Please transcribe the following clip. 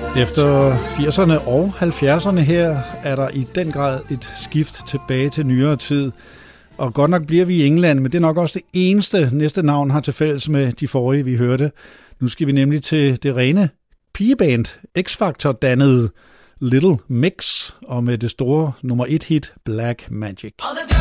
Efter 80'erne og 70'erne her er der i den grad et skift tilbage til nyere tid. Og godt nok bliver vi i England, men det er nok også det eneste næste navn har til fælles med de forrige, vi hørte. Nu skal vi nemlig til det rene pigeband, X-Factor dannede Little Mix, og med det store nummer 1 hit Black Magic.